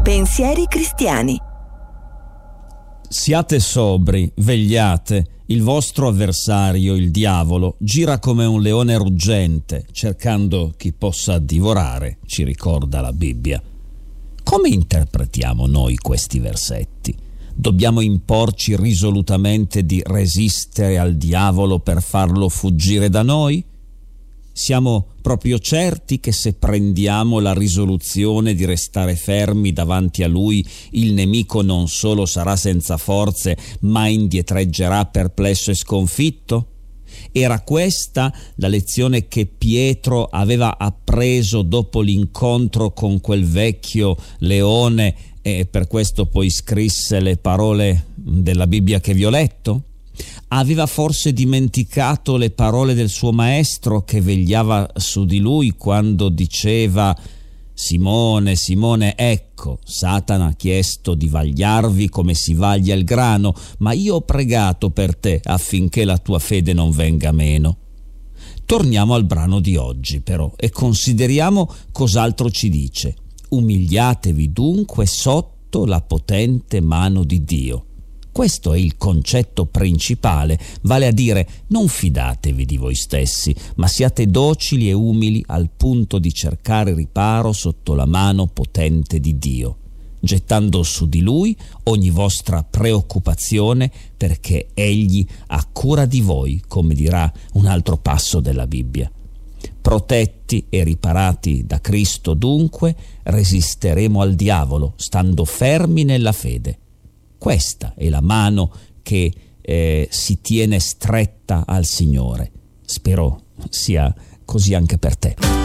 Pensieri cristiani. Siate sobri, vegliate. Il vostro avversario, il diavolo, gira come un leone ruggente, cercando chi possa divorare, ci ricorda la Bibbia. Come interpretiamo noi questi versetti? Dobbiamo imporci risolutamente di resistere al diavolo per farlo fuggire da noi? Siamo proprio certi che se prendiamo la risoluzione di restare fermi davanti a lui, il nemico non solo sarà senza forze, ma indietreggerà perplesso e sconfitto? Era questa la lezione che Pietro aveva appreso dopo l'incontro con quel vecchio leone e per questo poi scrisse le parole della Bibbia che vi ho letto? Aveva forse dimenticato le parole del suo maestro che vegliava su di lui quando diceva: Simone, Simone, ecco, Satana ha chiesto di vagliarvi come si vaglia il grano, ma io ho pregato per te affinché la tua fede non venga meno. Torniamo al brano di oggi però e consideriamo cos'altro ci dice. Umiliatevi dunque sotto la potente mano di Dio. Questo è il concetto principale, vale a dire non fidatevi di voi stessi, ma siate docili e umili al punto di cercare riparo sotto la mano potente di Dio, gettando su di Lui ogni vostra preoccupazione perché Egli ha cura di voi, come dirà un altro passo della Bibbia. Protetti e riparati da Cristo dunque, resisteremo al diavolo, stando fermi nella fede. Questa è la mano che si tiene stretta al Signore. Spero sia così anche per te.